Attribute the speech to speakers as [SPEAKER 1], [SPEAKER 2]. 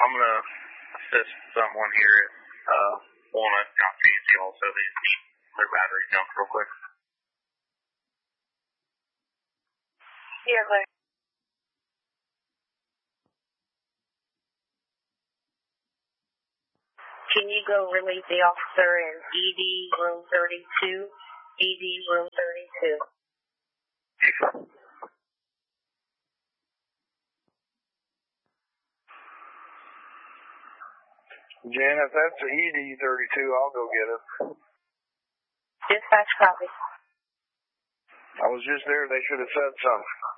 [SPEAKER 1] I'm going to assist someone here at Walnut. Not fancy also. They just need their battery jumped real quick.
[SPEAKER 2] Yeah, Claire. Can you go relieve the officer in ED room 32? ED room 32.
[SPEAKER 3] Jen, if that's the ED 32, I'll go get it.
[SPEAKER 2] Dispatch copy.
[SPEAKER 3] I was just there. They should have said something.